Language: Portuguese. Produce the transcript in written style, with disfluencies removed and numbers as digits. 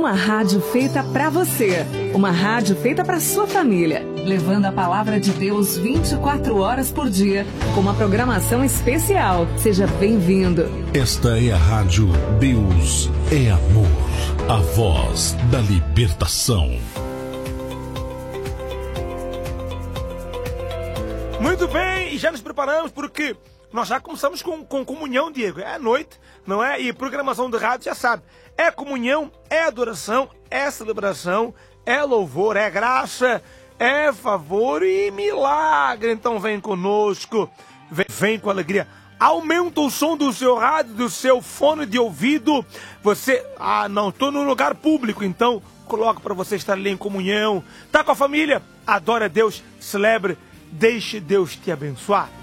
Uma rádio feita pra você. Uma rádio feita pra sua família. Levando a palavra de Deus 24 horas por dia, com uma programação especial. Seja bem-vindo. Esta é a rádio Deus é Amor. A voz da libertação. Muito bem, e já nos preparamos porque nós já começamos com comunhão, Diego. É à noite, não é? E programação de rádio já sabe. É comunhão, é adoração, é celebração, é louvor, é graça, é favor e milagre. Então vem conosco, vem com alegria. Aumenta o som do seu rádio, do seu fone de ouvido. Você, não, estou num lugar público, então coloca para você estar ali em comunhão. Tá com a família? Adore a Deus, celebre, deixe Deus te abençoar.